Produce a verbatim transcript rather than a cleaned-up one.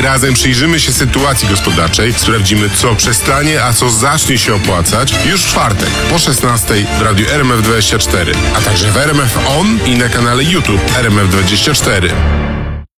razem przyjrzymy się sytuacji gospodarczej, sprawdzimy, co przestanie, a co zacznie się opłacać już w czwartek po szesnastej w radiu R M F dwadzieścia cztery, a także w R M F On i na kanale YouTube R M F dwadzieścia cztery.